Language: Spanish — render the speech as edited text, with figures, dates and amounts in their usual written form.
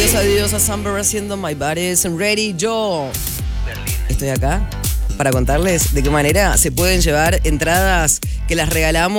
Gracias a Dios, a Samber haciendo My Body Isn't Ready. Yo estoy acá para contarles de qué manera se pueden llevar entradas que las regalamos